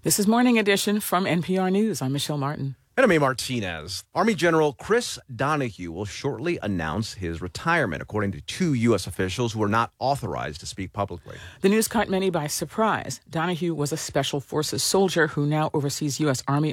This is Morning Edition from NPR News. I'm Michelle Martin. And I'm A. Martinez. Army General Chris Donahue will shortly announce his retirement, according to two U.S. officials who are not authorized to speak publicly. The news caught many by surprise. Donahue was a Special Forces soldier who now oversees U.S. Army